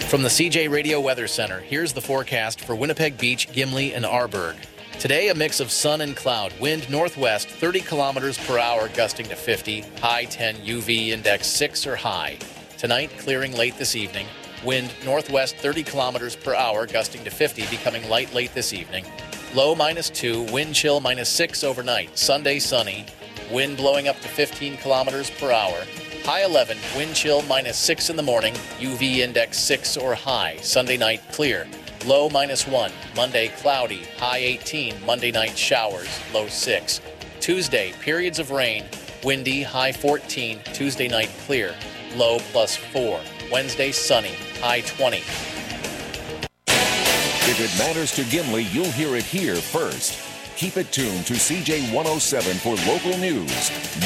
From the CJ Radio Weather Center, here's the forecast for Winnipeg Beach, Gimli, and Arborg. Today, a mix of sun and cloud. Wind northwest, 30 kilometers per hour, gusting to 50. High 10, UV index 6 or high. Tonight, clearing late this evening. Wind northwest, 30 kilometers per hour, gusting to 50, becoming light late this evening. Low -2, wind chill -6 overnight. Sunday, sunny. Wind blowing up to 15 kilometers per hour. High 11, wind chill -6 in the morning, UV index 6 or high. Sunday night, clear. Low -1, Monday, cloudy. High 18, Monday night, showers, low 6. Tuesday, periods of rain, windy, high 14. Tuesday night, clear. Low +4. Wednesday, sunny, high 20. If it matters to Gimli, you'll hear it here first. Keep it tuned to CJ 107 for local news.